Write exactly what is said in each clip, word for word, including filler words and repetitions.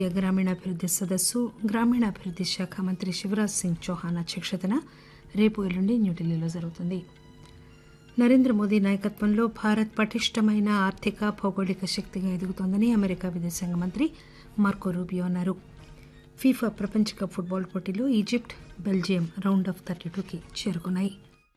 గ్రామీణాభివృద్ది సదస్సు గ్రామీణాభివృద్ది శాఖ మంత్రి శివరాజ్ సింగ్ చౌహాన్ అధ్యక్షతన రేపు ఎల్లుండి న్యూఢిల్లీలో జరుగుతుంది. నరేంద్ర మోదీ నాయకత్వంలో భారత్ పటిష్టమైన ఆర్థిక భౌగోళిక శక్తిగా ఎదుగుతోందని అమెరికా విదేశాంగ మంత్రి మార్కో రూబియో అన్నారు. ఫీఫా ప్రపంచ కప్ ఫుట్బాల్ పోటీలో Egypt, Belgium round of thirty టూకి చేరుకున్నాయి.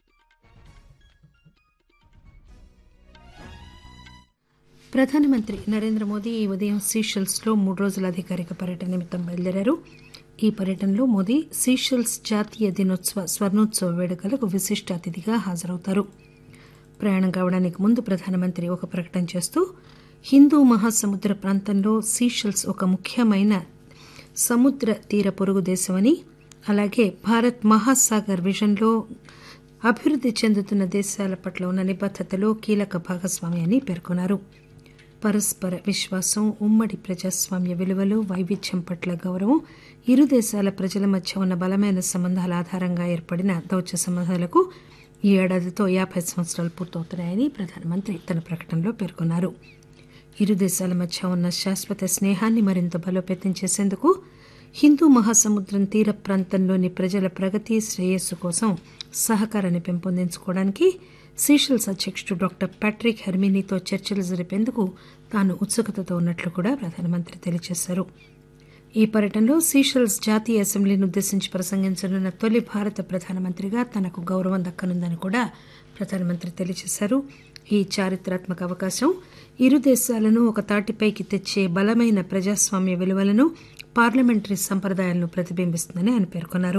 ప్రధానమంత్రి నరేంద్ర మోదీ ఈ ఉదయం సీషెల్స్ లో మూడు రోజుల అధికారిక పర్యటన నిమిత్తం బయలుదేరారు. ఈ పర్యటనలో మోదీ సీషెల్స్ జాతీయ దినోత్సవ స్వర్ణోత్సవ వేడుకలకు విశిష్ట అతిథిగా హాజరవుతారు. ప్రయాణం కావడానికి ముందు ప్రధానమంత్రి ఒక ప్రకటన చేస్తూ హిందూ మహాసముద్ర ప్రాంతంలో సీషెల్స్ ఒక ముఖ్యమైన సముద్ర తీర పొరుగు దేశమని, అలాగే భారత్ మహాసాగర్ విజన్లో అభివృద్ది చెందుతున్న దేశాల పట్ల ఉన్న నిబద్దతలో కీలక భాగస్వామి పేర్కొన్నారు. పరస్పర విశ్వాసం, ఉమ్మడి ప్రజాస్వామ్య విలువలు, వైవిధ్యం పట్ల గౌరవం, ఇరు దేశాల ప్రజల మధ్య ఉన్న బలమైన సంబంధాల ఆధారంగా ఏర్పడిన దౌత్య సంబంధాలకు ఈ ఏడాదితో యాబై సంవత్సరాలు పూర్తవుతున్నాయని ప్రధానమంత్రి తన ప్రకటనలో పేర్కొన్నారు. ఇరు దేశాల మధ్య ఉన్న శాశ్వత స్నేహాన్ని మరింత బలోపేతం చేసేందుకు హిందూ మహాసముద్రం తీర ప్రాంతంలోని ప్రజల ప్రగతి, శ్రేయస్సు కోసం సహకారాన్ని పెంపొందించుకోవడానికి సీషెల్స్ అధ్యకుడు డాక్టర్ ప్యాట్రిక్ హెర్మినీతో చర్చలు జరిపేందుకు తాను ఉత్సుకతతో ఉన్నట్లు కూడా ప్రధానమంత్రి తెలియజేశారు. ఈ పర్యటనలో సీషెల్స్ జాతీయ అసెంబ్లీని ఉద్దేశించి ప్రసంగించనున్న తొలి భారత ప్రధానమంత్రిగా తనకు గౌరవం దక్కనుందని కూడా ప్రధానమంత్రి తెలియజేశారు. ఈ చారిత్రాత్మక అవకాశం ఇరు దేశాలను ఒక తాటిపైకి తెచ్చే బలమైన ప్రజాస్వామ్య విలువలను, పార్లమెంటరీ సంప్రదాయాలను ప్రతిబింబిస్తుందని ఆయన పేర్కొన్నారు.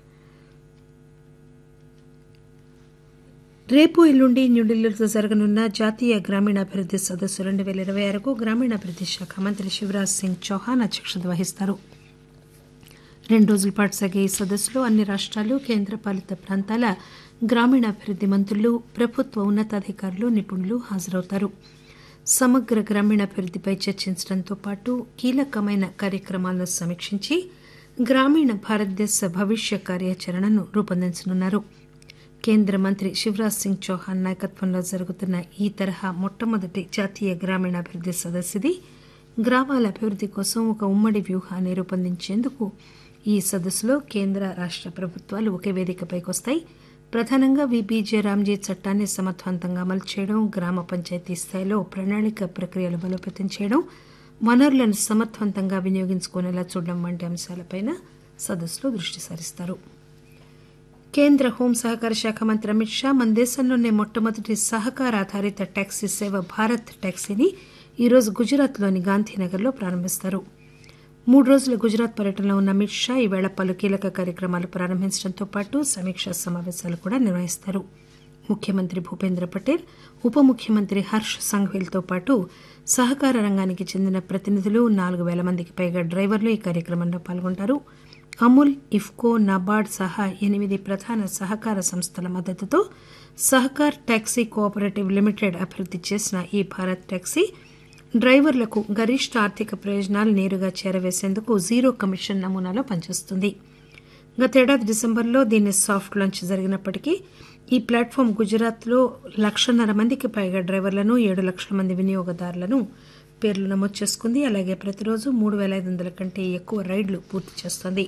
రేపు ఎల్లుండి న్యూఢిల్లీలో జరగనున్న జాతీయ గ్రామీణాభివృద్ది సదస్సు రెండు పేల ఇరవై ఆరుకు గ్రామీణాభివృద్ది శాఖ మంత్రి శివరాజ్ సింగ్ చౌహాన్ అధ్యక్షత వహిస్తారు. రెండు రోజుల పాటు సాగే ఈ సదస్సులో అన్ని రాష్టాలు, కేంద్రపాలిత ప్రాంతాల గ్రామీణాభివృద్ది మంత్రులు, ప్రభుత్వ ఉన్నతాధికారులు, నిపుణులు హాజరవుతారు. సమగ్ర గ్రామీణాభివృద్దిపై చర్చించడంతో పాటు కీలకమైన కార్యక్రమాలను సమీక్షించి గ్రామీణ భారతదేశ భవిష్య కార్యాచరణను రూపొందించనున్నారు. కేంద్ర మంత్రి శివరాజ్ సింగ్ చౌహాన్ నాయకత్వంలో జరుగుతున్న ఈ తరహా మొట్టమొదటి జాతీయ గ్రామీణాభివృద్ది సదస్సుది. గ్రామాల అభివృద్ది కోసం ఒక ఉమ్మడి వ్యూహాన్ని రూపొందించేందుకు ఈ సదస్సులో కేంద్ర, రాష్ట ప్రభుత్వాలు ఒకే వేదికపైకి వస్తాయి. ప్రధానంగా విబీజే రామ్జీ చట్టాన్ని సమర్థవంతంగా అమలు చేయడం, గ్రామ పంచాయతీ స్థాయిలో ప్రణాళిక ప్రక్రియలు బలోపేతం చేయడం, వనరులను సమర్థవంతంగా వినియోగించుకునేలా చూడడం వంటి అంశాలపై సదస్సులో దృష్టి సారిస్తారు. కేంద్ర హోం సహకార శాఖ మంత్రి అమిత్ షా మన దేశంలోనే మొట్టమొదటి సహకార ఆధారిత టాక్సీ సేవ భారత్ టాక్సీని ఈరోజు గుజరాత్లోని గాంధీనగర్లో ప్రారంభిస్తారు. మూడు రోజుల గుజరాత్ పర్యటనలో ఉన్న అమిత్ షా ఈవేళ పలు కీలక కార్యక్రమాలు ప్రారంభించడంతో పాటు సమీక్షా సమావేశాలు కూడా నిర్వహిస్తారు. ముఖ్యమంత్రి భూపేంద్ర పటేల్, ఉప ముఖ్యమంత్రి హర్ష్ సంఘ్వీలతో పాటు సహకార రంగానికి చెందిన ప్రతినిధులు, నాలుగు పేల మందికి పైగా డ్రైవర్లు ఈ కార్యక్రమంలో పాల్గొంటారు. అమూల్, ఇఫ్కో, నాబార్డ్ సహా ఎనిమిది ప్రధాన సహకార సంస్థల మద్దతుతో సహకార్ టాక్సీ కోఆపరేటివ్ లిమిటెడ్ అభివృద్ది చేసిన ఈ భారత్ టాక్సీ డ్రైవర్లకు గరిష్ట ఆర్థిక ప్రయోజనాలు నేరుగా చేరవేసేందుకు జీరో కమిషన్ నమూనాలో పనిచేస్తుంది. గతేడాది డిసెంబర్లో దీన్ని సాఫ్ట్ లాంచ్ జరిగినప్పటికీ ఈ ప్లాట్ఫామ్ గుజరాత్లో లక్షన్నర మందికి పైగా డ్రైవర్లను, ఏడు లక్షల మంది వినియోగదారులను పేర్లు నమోదు చేసుకుంది. అలాగే ప్రతిరోజు మూడు పేల ఐదు వందల కంటే ఎక్కువ రైళ్లు పూర్తి చేస్తోంది.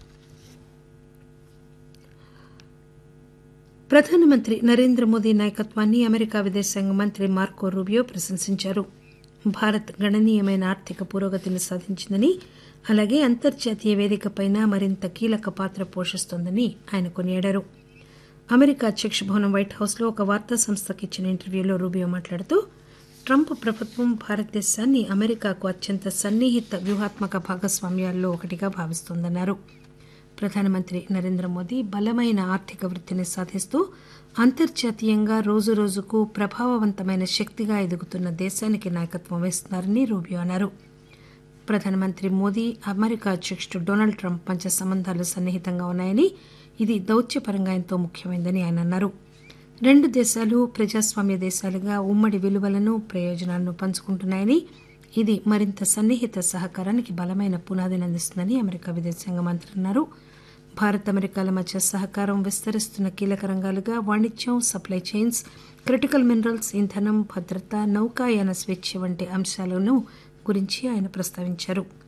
ప్రధానమంత్రి నరేంద్ర మోదీ నాయకత్వాన్ని అమెరికా విదేశాంగ మంత్రి మార్కో రూబియో ప్రశంసించారు. భారత్ గణనీయమైన ఆర్థిక పురోగతిని సాధించిందని, అలాగే అంతర్జాతీయ వేదికపై మరింత కీలక పాత్ర పోషిస్తోందని ఆయన కొనియాడారు. అమెరికా అధ్యక్ష భవనం వైట్ హౌస్ లో ఒక వార్తా సంస్థకు ఇచ్చిన ఇంటర్వ్యూలో రూబియో మాట్లాడుతూ ట్రంప్ ప్రభుత్వం భారతదేశాన్ని అమెరికాకు అత్యంత సన్నిహిత వ్యూహాత్మక భాగస్వామ్యాల్లో ఒకటిగా భావిస్తోందన్నారు. ప్రధానమంత్రి నరేంద్ర మోదీ బలమైన ఆర్థిక వృద్ధిని సాధిస్తూ అంతర్జాతీయంగా రోజురోజుకు ప్రభావవంతమైన శక్తిగా ఎదుగుతున్న దేశానికి నాయకత్వం వహిస్తున్నారని రూబియో అన్నారు. ప్రధానమంత్రి మోదీ, అమెరికా అధ్యకుడు డొనాల్డ్ ట్రంప్ మధ్య సంబంధాలు సన్నిహితంగా ఉన్నాయని, ఇది దౌత్యపరంగా ఎంతో ముఖ్యమైనదని ఆయన అన్నారు. రెండు దేశాలు ప్రజాస్వామ్య దేశాలుగా ఉమ్మడి విలువలను, ప్రయోజనాలను పంచుకుంటున్నాయని, ఇది మరింత సన్నిహిత సహకారానికి బలమైన పునాదిని అందిస్తుందని అమెరికా విదేశాంగ మంత్రి అన్నారు. భారత్ అమెరికాల మధ్య సహకారం విస్తరిస్తున్న కీలక రంగాలుగా వాణిజ్యం, సప్లై చైన్స్, క్రిటికల్ మినరల్స్, ఇంధనం, భద్రత, నౌకాయాన స్వేచ్ఛ వంటి అంశాలను గురించి ఆయన ప్రస్తావించారు.